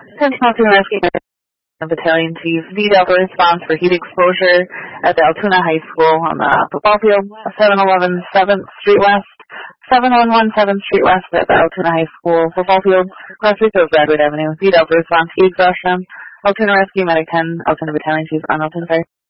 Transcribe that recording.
Attention Altoona Rescue Battalion Chief. V Delta response for heat exposure at the Altoona High School on the football field, 711 7th Street West, 711 7th Street West at the Altoona High School football field, across of Bradwood Avenue. V Delta response, heat exhaustion. Altoona Rescue Medic 10, Altoona Battalion Chief on Altoona Fire.